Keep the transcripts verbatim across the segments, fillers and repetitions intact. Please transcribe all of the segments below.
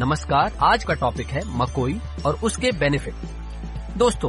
नमस्कार, आज का टॉपिक है मकोई और उसके बेनिफिट। दोस्तों,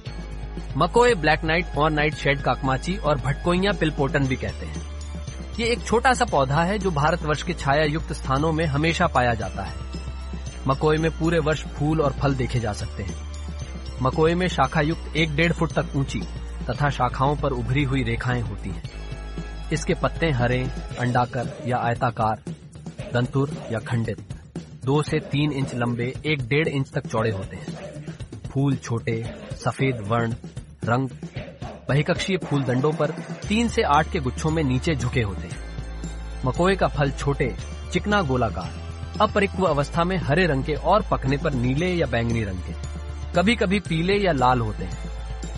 मकोई black night, on night shade काकमाची और भटकोइया पिलपोटन भी कहते हैं। ये एक छोटा सा पौधा है जो भारतवर्ष के छाया युक्त स्थानों में हमेशा पाया जाता है। मकोई में पूरे वर्ष फूल और फल देखे जा सकते हैं। मकोई में शाखा युक्त एक डेढ़ फुट तक ऊंची तथा शाखाओं पर उभरी हुई रेखाएं होती हैं। इसके पत्ते हरे, अंडाकार या आयताकार, दंतुर या खंडित, दो से तीन इंच लंबे, एक डेढ़ इंच तक चौड़े होते हैं। फूल छोटे, सफेद वर्ण, रंग, बहिकक्षीय फूल दंडों पर तीन से आठ के गुच्छों में नीचे झुके होते हैं। मकोई का फल छोटे, चिकना, गोलाकार, अपरिक्व अवस्था में हरे रंग के और पकने पर नीले या बैंगनी रंग के, कभी कभी पीले या लाल होते हैं।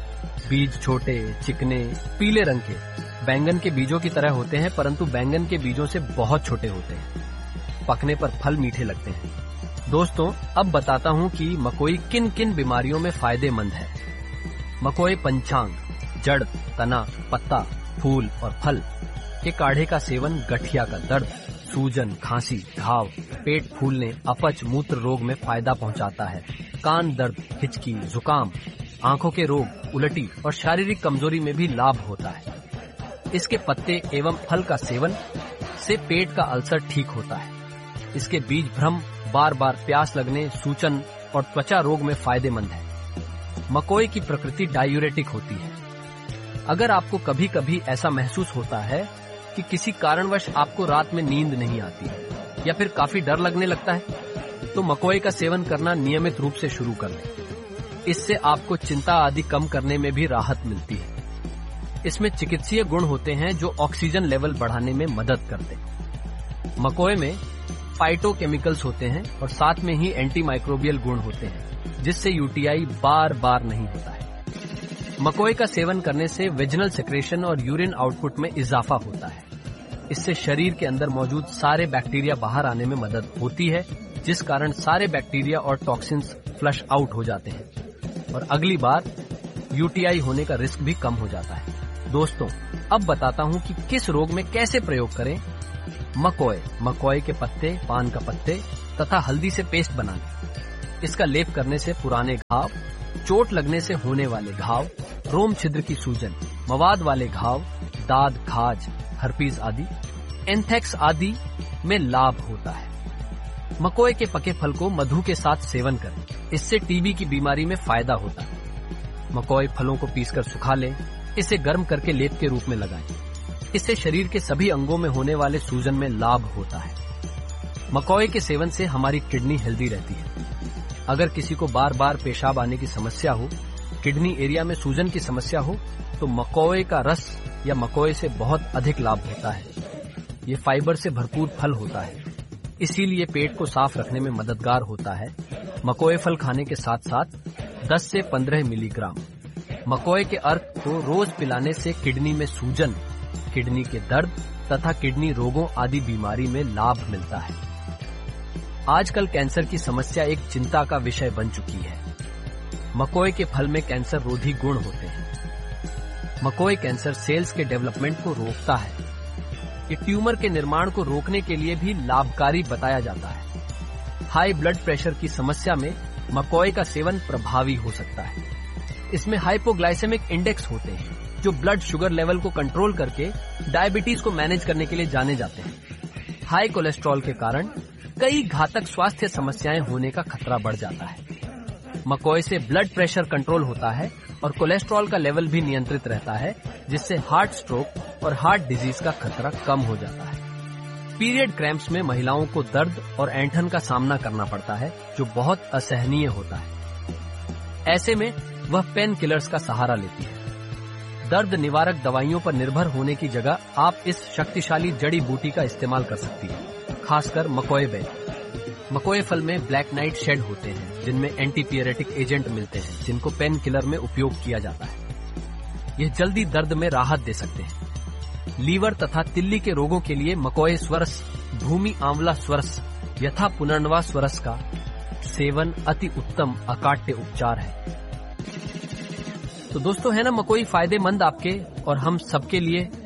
बीज छोटे, चिकने, पीले रंग के, बैंगन के बीजों की तरह होते हैं, परंतु बैंगन के बीजों से बहुत छोटे होते हैं। पकने पर फल मीठे लगते हैं। दोस्तों, अब बताता हूँ कि मकोई किन किन बीमारियों में फायदेमंद है। मकोई पंचांग, जड़, तना, पत्ता, फूल और फल के काढ़े का सेवन गठिया का दर्द, सूजन, खांसी, घाव, पेट फूलने, अपच, मूत्र रोग में फायदा पहुंचाता है। कान दर्द, हिचकी, जुकाम, आंखों के रोग, उल्टी और शारीरिक कमजोरी में भी लाभ होता है। इसके पत्ते एवं फल का सेवन से पेट का अल्सर ठीक होता है। इसके बीज भ्रम, बार बार प्यास लगने, सूजन और त्वचा रोग में फायदेमंद है। मकोई की प्रकृति डायूरेटिक होती है। अगर आपको कभी कभी ऐसा महसूस होता है कि किसी कारणवश आपको रात में नींद नहीं आती है या फिर काफी डर लगने लगता है, तो मकोई का सेवन करना नियमित रूप से शुरू कर लें। इससे आपको चिंता आदि कम करने में भी राहत मिलती है। इसमें चिकित्सीय गुण होते हैं जो ऑक्सीजन लेवल बढ़ाने में मदद करते हैं। मकोई में फाइटोकेमिकल्स होते हैं और साथ में ही एंटी माइक्रोबियल गुण होते हैं, जिससे यूटीआई बार बार नहीं होता है। मकोई का सेवन करने से वेजिनल सेक्रेशन और यूरिन आउटपुट में इजाफा होता है। इससे शरीर के अंदर मौजूद सारे बैक्टीरिया बाहर आने में मदद होती है, जिस कारण सारे बैक्टीरिया और टॉक्सिन्स फ्लश आउट हो जाते हैं और अगली बार यूटीआई होने का रिस्क भी कम हो जाता है। दोस्तों, अब बताता हूँ कि किस रोग में कैसे प्रयोग करें। मकोई मकोई के पत्ते, पान का पत्ते तथा हल्दी से पेस्ट बना लें। इसका लेप करने से पुराने घाव, चोट लगने से होने वाले घाव, रोम छिद्र की सूजन, मवाद वाले घाव, दाद, खाज, हर्पीज आदि, एंथेक्स आदि में लाभ होता है। मकोई के पके फल को मधु के साथ सेवन करें। इससे टीबी की बीमारी में फायदा होता है। मकोई फलों को पीसकर सुखा लें। इसे गर्म करके लेप के रूप में लगाएं। इससे शरीर के सभी अंगों में होने वाले सूजन में लाभ होता है। मकोई के सेवन से हमारी किडनी हेल्दी रहती है। अगर किसी को बार बार पेशाब आने की समस्या हो, किडनी एरिया में सूजन की समस्या हो, तो मकोई का रस या मकोई से बहुत अधिक लाभ होता है। ये फाइबर से भरपूर फल होता है, इसीलिए पेट को साफ रखने में मददगार होता है। मकोई फल खाने के साथ साथ दस से पंद्रह मिलीग्राम मकोई के अर्क को रोज पिलाने से किडनी में सूजन, किडनी के दर्द तथा किडनी रोगों आदि बीमारी में लाभ मिलता है। आजकल कैंसर की समस्या एक चिंता का विषय बन चुकी है। मकोई के फल में कैंसर रोधी गुण होते हैं। मकोई कैंसर सेल्स के डेवलपमेंट को रोकता है। ये ट्यूमर के निर्माण को रोकने के लिए भी लाभकारी बताया जाता है। हाई ब्लड प्रेशर की समस्या में मकोई का सेवन प्रभावी हो सकता है। इसमें हाइपोग्लाइसेमिक इंडेक्स होते हैं, जो ब्लड शुगर लेवल को कंट्रोल करके डायबिटीज को मैनेज करने के लिए जाने जाते हैं। हाई कोलेस्ट्रॉल के कारण कई घातक स्वास्थ्य समस्याएं होने का खतरा बढ़ जाता है। मकोई से ब्लड प्रेशर कंट्रोल होता है और कोलेस्ट्रॉल का लेवल भी नियंत्रित रहता है, जिससे हार्ट स्ट्रोक और हार्ट डिजीज का खतरा कम हो जाता है। पीरियड क्रैम्प्स में महिलाओं को दर्द और ऐंठन का सामना करना पड़ता है, जो बहुत असहनीय होता है। ऐसे में वह पेन किलर्स का सहारा लेती है। दर्द निवारक दवाइयों पर निर्भर होने की जगह आप इस शक्तिशाली जड़ी बूटी का इस्तेमाल कर सकती हैं, खासकर मकोई बेल। मकोई फल में ब्लैक नाइट शेड होते हैं, जिनमें एंटी पियरेटिक एजेंट मिलते हैं, जिनको पेन किलर में उपयोग किया जाता है। यह जल्दी दर्द में राहत दे सकते हैं। लीवर तथा तिल्ली के रोगों के लिए मकोई स्वरस, भूमि आंवला स्वरस यथा पुनर्नवा स्वरस का सेवन अति उत्तम अकाट्य उपचार है। तो दोस्तों, है ना मकोई फायदेमंद आपके और हम सबके लिए।